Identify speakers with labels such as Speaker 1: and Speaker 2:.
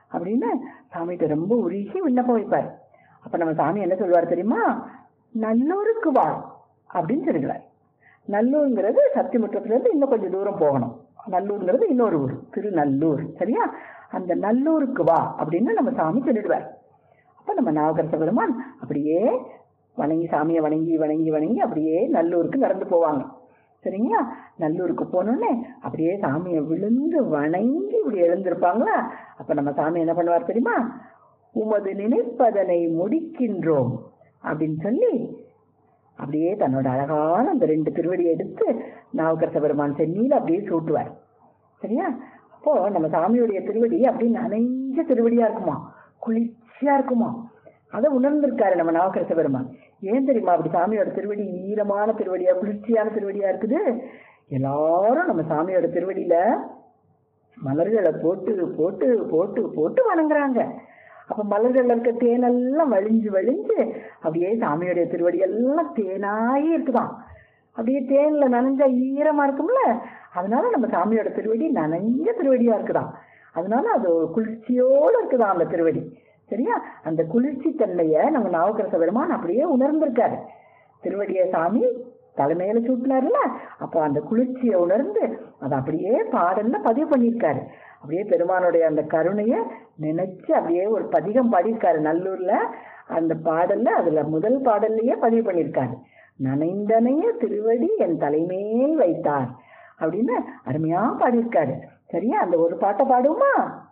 Speaker 1: அப்படின்னு சாமிகிட்ட ரொம்ப உருகி விண்ணப்பம் வைப்பார். அப்ப நம்ம சாமி என்ன சொல்வார் தெரியுமா? நல்லூருக்கு வா அப்படின்னு சொல்லுவார். நல்லூருங்கிறது சத்தியமுற்றத்துல இருந்து இன்னும் கொஞ்சம் தூரம் போகணும். நல்லூருங்கிறது இன்னொரு ஊர், திருநல்லூர். சரியா? அந்த நல்லூருக்கு வா அப்படின்னு நம்ம சாமி சொல்லிடுவார். அப்ப நம்ம நாவுக்கரச பெருமான் அப்படியே வணங்கி, சாமியை வணங்கி வணங்கி வணங்கி அப்படியே நல்லூருக்கு நடந்து போவாங்க. சரிங்களா? நல்லூருக்கு போனோடனே அப்படியே சாமியை விழுந்து வணங்கி இப்படி எழுந்திருப்பாங்களா. அப்ப நம்ம சாமி என்ன பண்ணுவார் தெரியுமா? உமது நினைப்பதனை முடிக்கின்றோம் அப்படின்னு சொல்லி அப்படியே தன்னோட அழகான அந்த 2 திருவடியை எடுத்து நாவுக்கரச பெருமான் சென்னியில அப்படியே சூட்டுவார். சரியா? அப்போ நம்ம சாமியுடைய திருவடி அப்படியே நனைஞ்ச திருவடியா இருக்குமா, குளிர்ச்சியா இருக்குமா. அதை உணர்ந்திருக்காரு நம்ம நாவுக்கரச பெருமான். ஏன் தெரியுமா அப்படி சாமியோட திருவடி ஈரமான திருவடியா, குளிர்ச்சியான திருவடியா இருக்குது? எல்லாரும் நம்ம சாமியோட திருவடியில மலர்களை போட்டு போட்டு போட்டு போட்டு வணங்குறாங்க. அப்ப மலர்கள் இருக்க தேனெல்லாம் வழிஞ்சு வழிஞ்சு அப்படியே சாமியோடைய திருவடி எல்லாம் தேனாயே இருக்குதான். அப்படியே தேன்ல நனைஞ்சா ஈரமா இருக்கும்ல, அதனால நம்ம சாமியோட திருவடி நனைஞ்ச திருவடியா இருக்குதான். அதனால அது குளிர்ச்சியோடு இருக்குதான் அந்த திருவடி. சரியா? அந்த குளிர்ச்சி தன்மைய நம்ம நாவுக்கரச பெருமான் அப்படியே உணர்ந்திருக்காரு. திருவடிய சாமி தலைமையில சூட்டினார்ல, அப்போ அந்த குளிர்ச்சியை உணர்ந்து அதை அப்படியே பாடல்ல பதிவு பண்ணியிருக்காரு. அப்படியே பெருமானுடைய அந்த கருணைய நினைச்சு அப்படியே ஒரு பதிகம் பாடியிருக்காரு நல்லூர்ல. அந்த பாடல்ல அதுல முதல் பாடல்லையே பதிவு பண்ணியிருக்காரு. நனைந்தனைய திருவடி என் தலைமேல் வைத்தார் அப்படின்னு அருமையா பாடியிருக்காரு. சரியா? அந்த ஒரு பாட்டை பாடுவோமா?